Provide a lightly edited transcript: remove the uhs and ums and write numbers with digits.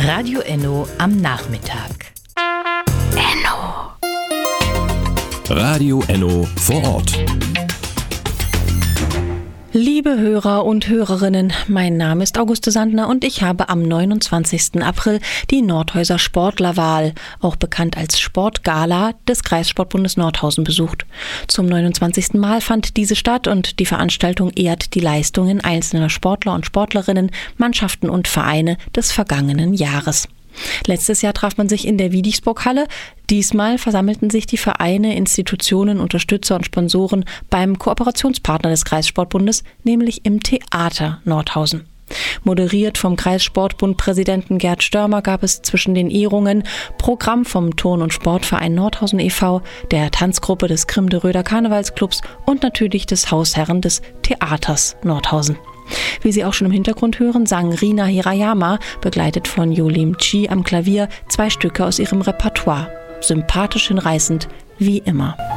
Radio Enno am Nachmittag. Enno. Radio Enno vor Ort. Liebe Hörer und Hörerinnen, mein Name ist Auguste Sandner und ich habe am 29. April die Nordhäuser Sportlerwahl, auch bekannt als Sportgala, des Kreissportbundes Nordhausen besucht. Zum 29. Mal fand diese statt und die Veranstaltung ehrt die Leistungen einzelner Sportler und Sportlerinnen, Mannschaften und Vereine des vergangenen Jahres. Letztes Jahr traf man sich in der Wiedichtsburg-Halle. Diesmal versammelten sich die Vereine, Institutionen, Unterstützer und Sponsoren beim Kooperationspartner des Kreissportbundes, nämlich im Theater Nordhausen. Moderiert vom Kreissportbund-Präsidenten Gerd Störmer gab es zwischen den Ehrungen Programm vom Turn- und Sportverein Nordhausen e.V., der Tanzgruppe des Krimde-Röder Karnevalsclubs und natürlich des Hausherren des Theaters Nordhausen. Wie Sie auch schon im Hintergrund hören, sang Rina Hirayama, begleitet von Yolim Chi am Klavier, 2 Stücke aus ihrem Repertoire. Sympathisch hinreißend, wie immer.